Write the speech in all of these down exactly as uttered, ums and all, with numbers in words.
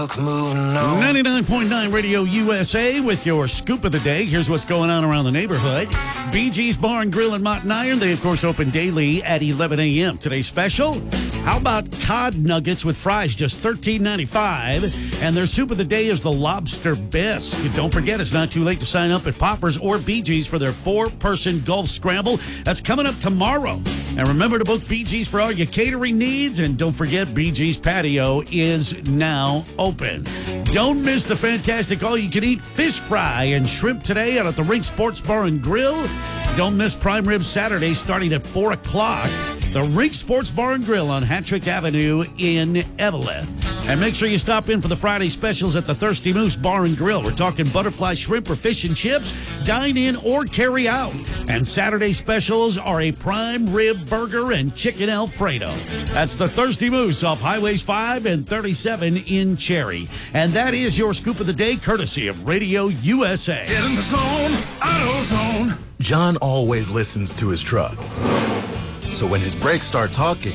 ninety-nine point nine Radio U S A with your scoop of the day. Here's what's going on around the neighborhood. B G's Bar and Grill in Mountain Iron. They, of course, open daily at eleven a.m. Today's special, how about cod nuggets with fries, just thirteen ninety-five. And their soup of the day is the lobster bisque. And don't forget, it's not too late to sign up at Poppers or B G's for their four-person Gulf Scramble. That's coming up tomorrow. And remember to book B G's for all your catering needs. And don't forget, B G's Patio is now open. Don't miss the fantastic all-you-can-eat fish fry and shrimp today out at the Rink Sports Bar and Grill. Don't miss Prime Rib Saturday starting at four o'clock. The Rink Sports Bar and Grill on Hattrick Avenue in Eveleth. And make sure you stop in for the Friday specials at the Thirsty Moose Bar and Grill. We're talking butterfly shrimp or fish and chips, dine in or carry out. And Saturday specials are a prime rib burger and chicken Alfredo. That's the Thirsty Moose off Highways five and thirty-seven in Cherry. And that is your scoop of the day, courtesy of Radio U S A. Get in the zone, AutoZone. John always listens to his truck. So when his brakes start talking,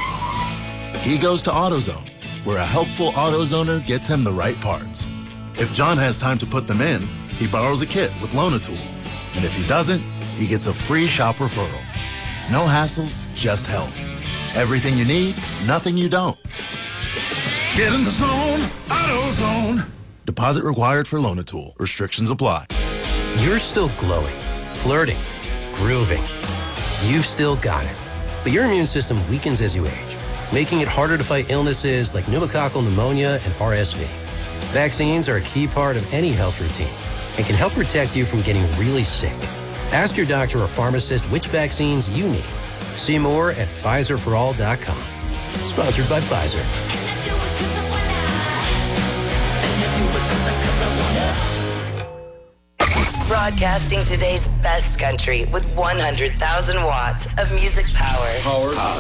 he goes to AutoZone, where a helpful AutoZoner gets him the right parts. If John has time to put them in, he borrows a kit with Loan-A-Tool. And if he doesn't, he gets a free shop referral. No hassles, just help. Everything you need, nothing you don't. Get in the zone, AutoZone. Deposit required for Loan-A-Tool. Restrictions apply. You're still glowing, flirting, grooving. You've still got it. But your immune system weakens as you age, making it harder to fight illnesses like pneumococcal pneumonia and R S V. Vaccines are a key part of any health routine and can help protect you from getting really sick. Ask your doctor or pharmacist which vaccines you need. See more at Pfizer for all dot com. Sponsored by Pfizer. Broadcasting today's best country with one hundred thousand watts of music power. Power.